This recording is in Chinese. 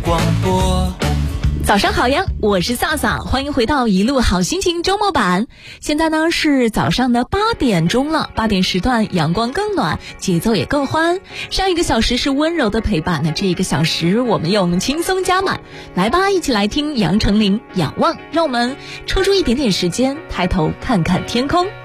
广播。 早上好呀，我是萨萨，欢迎回到一路好心情周末版。现在呢是早上的8点钟了，8点时段阳光更暖，节奏也更欢。上一个小时是温柔的陪伴，那这一个小时我们用轻松加满。来吧，一起来听杨丞琳仰望，让我们抽出一点点时间，抬头看看天空。